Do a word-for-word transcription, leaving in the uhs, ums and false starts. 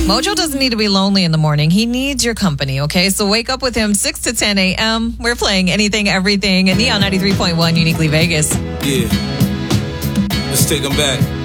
Mojo doesn't need to be lonely in the morning. He needs your company, okay? So wake up with him six to ten a.m. We're playing Anything, Everything, and Neon ninety-three point one, Uniquely Vegas. Yeah. Let's take him back.